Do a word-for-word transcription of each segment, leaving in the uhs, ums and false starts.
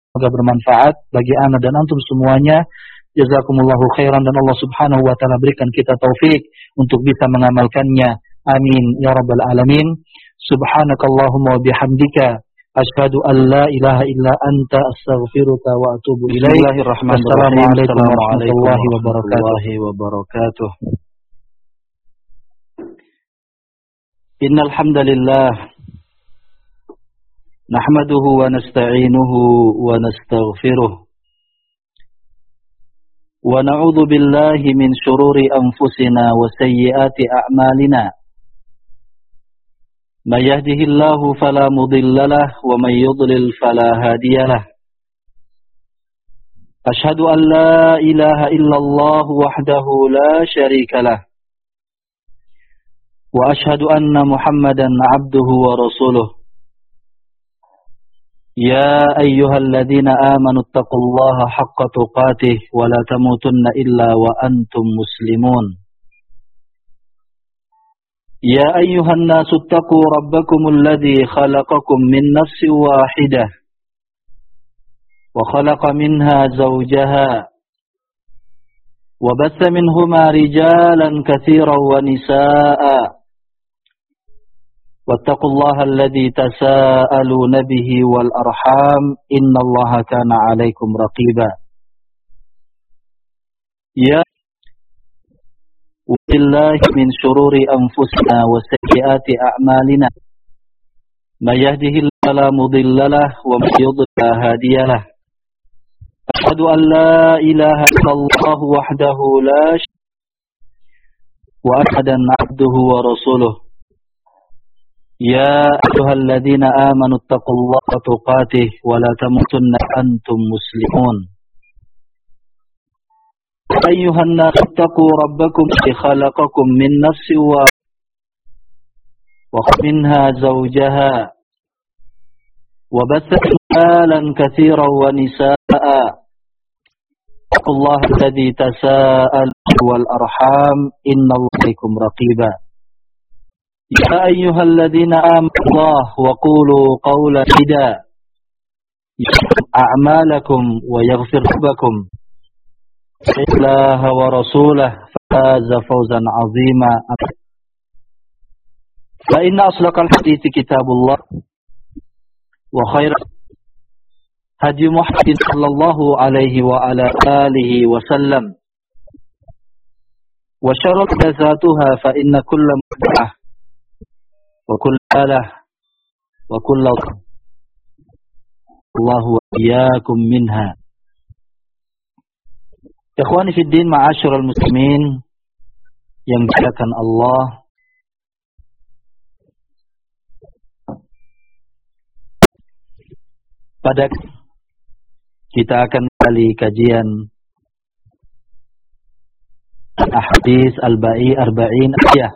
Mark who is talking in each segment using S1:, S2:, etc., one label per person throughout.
S1: semoga bermanfaat bagi ana dan antum semuanya. Jazakumullahu khairan, dan Allah Subhanahu wa taala berikan kita taufik untuk bisa mengamalkannya. Amin ya rabbal alamin. Subhanakallahumma wa bihamdika asyhadu an la ilaha illa anta astaghfiruka wa atubu ilaik.
S2: Bismillahirrahmanirrahim.
S1: Assalamualaikum warahmatullahi
S2: wabarakatuh. Innal hamdalillah nahmaduhu wa nasta'inuhu wa nastaghfiruh. Wa na'udzu billahi min shururi anfusina wa sayyiati a'malina. May yahdihillahu fala mudilla lahu wa may yudlil fala hadiya lahu. Ashhadu an la ilaha illallah wahdahu la syarika lahu. Wa ashhadu anna Muhammadan 'abduhu wa rasuluh. يا أيها الذين آمنوا اتقوا الله حق تقاته ولا تموتن إلا وأنتم مسلمون. يا أيها الناس اتقوا ربكم الذي خلقكم من نفس واحدة وخلق منها زوجها وبث منهما رجالا كثيرا ونساء واتقوا الله الذي تساءلون به والأرحام إن الله كان عليكم رقيبا. يا بالله من شرور أنفسنا وسيئات أعمالنا من يهده الله فلا مضل له ومن يضلل فلا هادي له. أشهد أن لا إله إلا الله وحده لا شريك له وأشهد أن عبده ورسوله. يا أيها الذين آمنوا اتقوا الله تقاته ولا تموتن أنتم مسلمون. أيها الناس اتقوا ربكم الذي خلقكم من نفس واحدة وخلق منها زوجها وبث رجالا كثيرا ونساء. اتقوا الله الذي تساءلون والأرحام إن الله عليكم رقيبا. يا أيها الذين آمنوا الله وقولوا قولا سديدا يصلح أعمالكم ويغفر لكم الله ورسوله فاز فوزا عظيما. فإن أصدق الحديث كتاب الله وخير هدي محمد صلى الله عليه وعلى آله وسلم وشر محدثاتها فإن كل محدثة وكل آلة وكل الله وإياكم منها. Ikhwani fi din, ma'asyiral muslimin yang dimuliakan Allah. Pada kita akan kembali kajian Ahadits al-Ba'i Arba'in Ayah.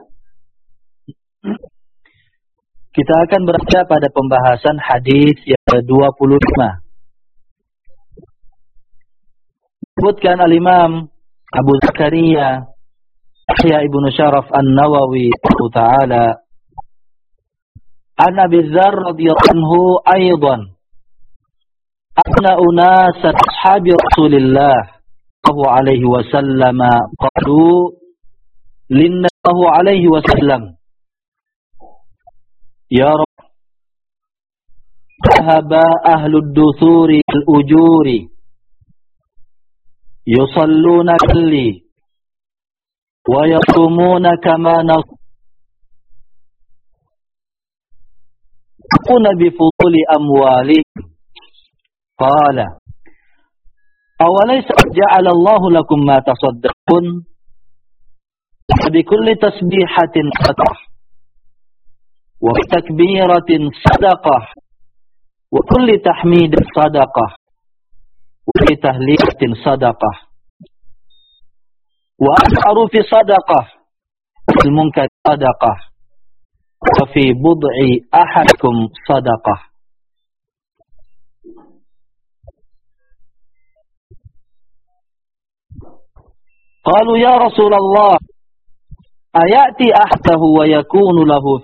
S2: Kita akan berada pada pembahasan hadis yang ke dua puluh lima. Disebutkan al-Imam Abu Zakaria Yahya ibnu Syaraf an-Nawawi ta'ala an Abi Dzar radhiyallahu anhu aidan anna unasan ashabi Rasulillah sallallahu alaihi wasallam qalu linnahu alaihi wasallam ya Rabb dhahaba ahlud dusuri al-ujuri yusalluna kulli wa yasumuna kama nasquna bi fuduli amwali qala awalaysa ja'ala Allahu lakum ma tasaddaqun bi kulli tasbihatin sadaqah wa takbiratin sadaqah wa kulli tahmidin sadaqah wa kulli tahlilatin sadaqah wa ma'rufi sadaqah wal munkar sadaqah wa fi bud'i ahadikum sadaqah. Qalu ya Rasulullah ayati ahdahu wa yakunu lahu